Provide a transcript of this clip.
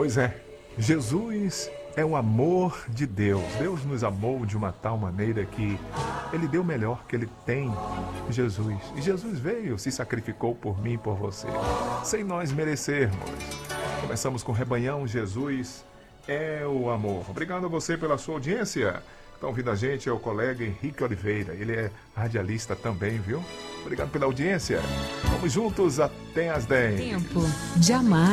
Pois é, Jesus é o amor de Deus. Deus nos amou de uma tal maneira que Ele deu o melhor que Ele tem, Jesus. E Jesus veio, se sacrificou por mim e por você, sem nós merecermos. Começamos com Rebanhão, Jesus é o amor. Obrigado a você pela sua audiência. Está ouvindo a gente é o colega Henrique Oliveira. Ele é radialista também, viu? Obrigado pela audiência. Vamos juntos até às 10. Tempo de amar.